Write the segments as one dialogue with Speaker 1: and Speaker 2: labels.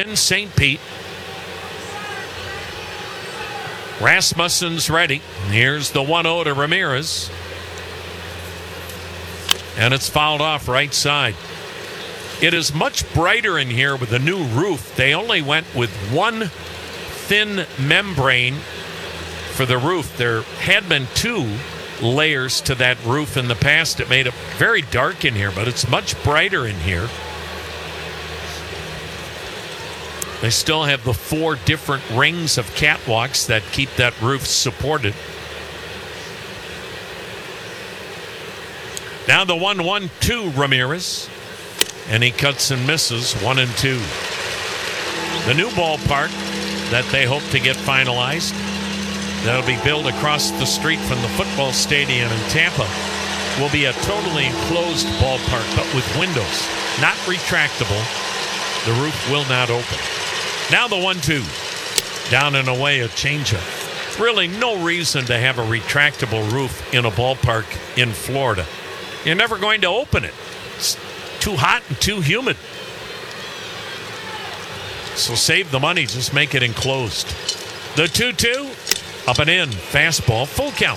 Speaker 1: in St. Pete. Rasmussen's ready. Here's the 1-0 to Ramirez. And it's fouled off right side. It is much brighter in here with the new roof. They only went with one thin membrane for the roof. There had been 2 layers to that roof in the past. It made it very dark in here, but it's much brighter in here. They still have the 4 different rings of catwalks that keep that roof supported. Now the 1-1 to Ramirez. And he cuts and misses 1-2. The new ballpark that they hope to get finalized, that'll be built across the street from the football stadium in Tampa, will be a totally enclosed ballpark, but with windows, not retractable. The roof will not open. Now the 1-2. Down and away, a changeup. Really no reason to have a retractable roof in a ballpark in Florida. You're never going to open it. It's too hot and too humid. So save the money, just make it enclosed. The 2-2, up and in, fastball, full count.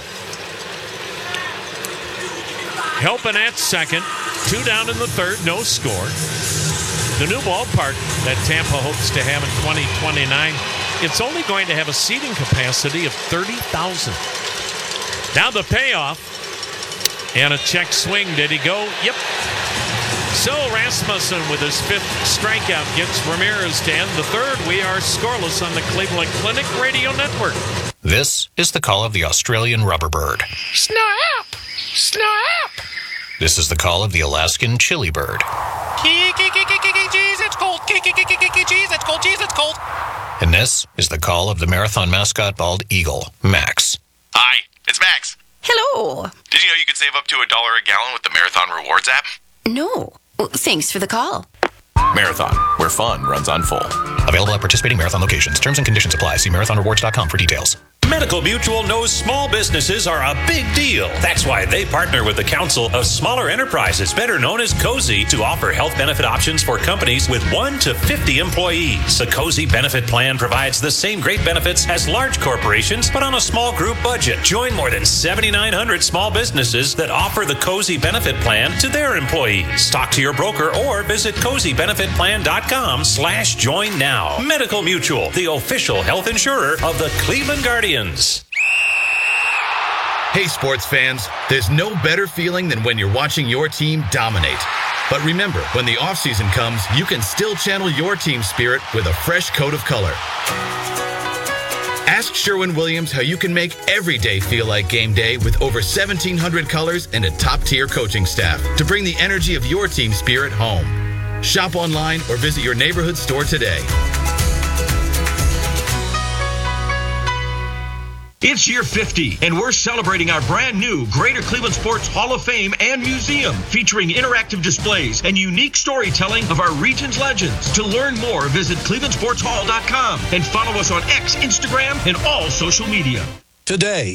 Speaker 1: Helping at second, 2 down in the third, no score. The new ballpark that Tampa hopes to have in 2029, it's only going to have a seating capacity of 30,000. Now the payoff, and a check swing. Did he go? Yep. So Rasmussen with his 5th strikeout gets Ramirez to end the third. We are scoreless on the Cleveland Clinic Radio Network.
Speaker 2: This is the call of the Australian rubberbird.
Speaker 1: Snap! Snap!
Speaker 2: This is the call of the Alaskan chili bird.
Speaker 3: Jeez, it's cold. Jeez, it's cold. Jeez, it's cold.
Speaker 2: And this is the call of the marathon mascot bald eagle, Max.
Speaker 4: Hi, it's Max.
Speaker 5: Hello.
Speaker 4: Did you know you could save up to $1 a gallon with the Marathon Rewards app?
Speaker 5: No. Well, thanks for the call.
Speaker 6: Marathon, where fun runs on full.
Speaker 2: Available at participating marathon locations. Terms and conditions apply. See marathonrewards.com for details.
Speaker 7: Medical Mutual knows small businesses are a big deal. That's why they partner with the Council of Smaller Enterprises, better known as COSI, to offer health benefit options for companies with 1 to 50 employees. The COSI benefit plan provides the same great benefits as large corporations, but on a small group budget. Join more than 7,900 small businesses that offer the COSI benefit plan to their employees. Talk to your broker or visit COSIbenefitplan.com/join now. Medical Mutual, the official health insurer of the Cleveland Guardians.
Speaker 8: Hey, sports fans, there's no better feeling than when you're watching your team dominate. But remember, when the offseason comes, you can still channel your team spirit with a fresh coat of color. Ask Sherwin-Williams how you can make every day feel like game day with over 1,700 colors and a top-tier coaching staff to bring the energy of your team spirit home. Shop online or visit your neighborhood store today.
Speaker 9: It's year 50, and we're celebrating our brand new Greater Cleveland Sports Hall of Fame and Museum, featuring interactive displays and unique storytelling of our region's legends. To learn more, visit clevelandsportshall.com and follow us on X, Instagram, and all social media.
Speaker 10: Today.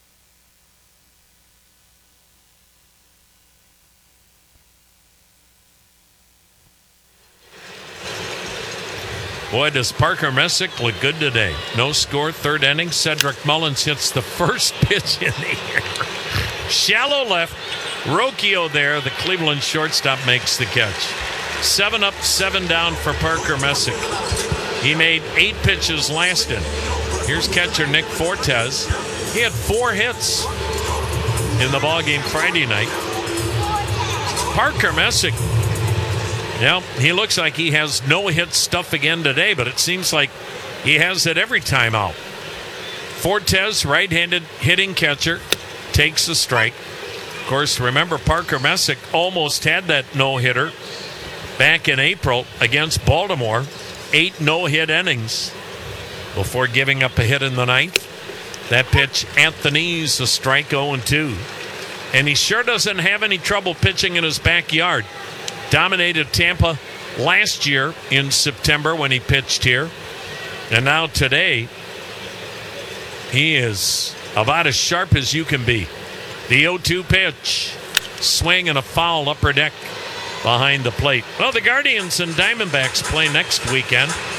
Speaker 1: Boy, does Parker Messick look good today. No score, third inning. Cedric Mullins hits the first pitch in the air. Shallow left. Rocchio there, the Cleveland shortstop, makes the catch. 7 up, 7 down for Parker Messick. He made 8 pitches last inning. Here's catcher Nick Fortes. He had 4 hits in the ballgame Friday night. Parker Messick, yeah, he looks like he has no-hit stuff again today, but it seems like he has it every time out. Fortes, right-handed hitting catcher, takes a strike. Of course, remember, Parker Messick almost had that no-hitter back in April against Baltimore. 8 no-hit innings before giving up a hit in the ninth. That pitch at the knees, a strike, 0-2. And he sure doesn't have any trouble pitching in his backyard. Dominated Tampa last year in September when he pitched here. And now today, he is about as sharp as you can be. The 0-2 pitch. Swing and a foul upper deck behind the plate. Well, the Guardians and Diamondbacks play next weekend.